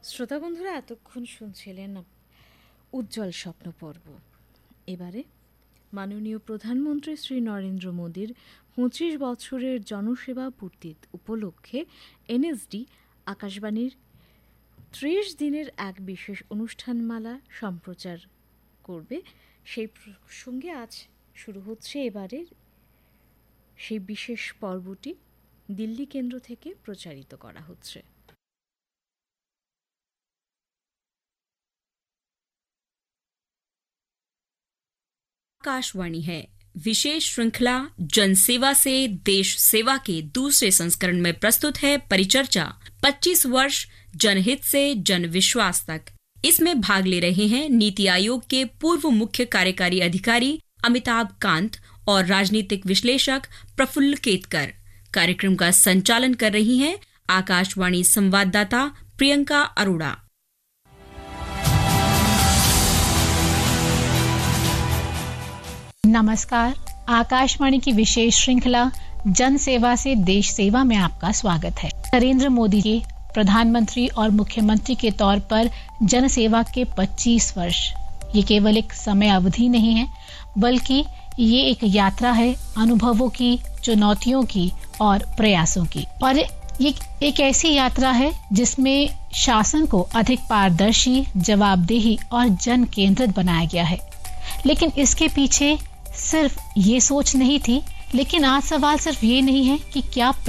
শ্রোতা বন্ধুরা এতক্ষণ শুনছিলেন উজ্জ্বল স্বপ্ন পর্ব। এবারে মাননীয় প্রধানমন্ত্রী শ্রী নরেন্দ্র মোদীর ২৫ বছরের জনসেবা পূর্তি উপলক্ষে এনএসডি আকাশবাণীর ৩০ দিনের এক বিশেষ অনুষ্ঠানমালা সম্প্রচার করবে। সেই প্রসঙ্গে আজ শুরু হচ্ছে এবারের সেই বিশেষ পর্বটি। দিল্লি কেন্দ্র থেকে প্রচারিত করা হচ্ছে। आकाशवाणी है। विशेष श्रृंखला जनसेवा से देश सेवा के दूसरे संस्करण में प्रस्तुत है परिचर्चा 25 वर्ष जनहित से जन विश्वास तक। इसमें भाग ले रहे हैं नीति आयोग के पूर्व मुख्य कार्यकारी अधिकारी अमिताभ कांत और राजनीतिक विश्लेषक प्रफुल्ल केतकर। कार्यक्रम का संचालन कर रही हैं आकाशवाणी संवाददाता प्रियंका अरोड़ा। नमस्कार। आकाशवाणी की विशेष श्रृंखला जन सेवा से देश सेवा में आपका स्वागत है। नरेंद्र मोदी के प्रधानमंत्री और मुख्यमंत्री के तौर पर जन सेवा के 25 वर्ष ये केवल एक समय अवधि नहीं है, बल्कि ये एक यात्रा है अनुभवों की, चुनौतियों की और प्रयासों की। और ये एक ऐसी यात्रा है जिसमें शासन को अधिक पारदर्शी, जवाबदेही और जन केंद्रित बनाया गया है। लेकिन इसके पीछे सिर्फ ये सोच नहीं थी। लेकिन आज सवाल सिर्फ ये नहीं है कि क्या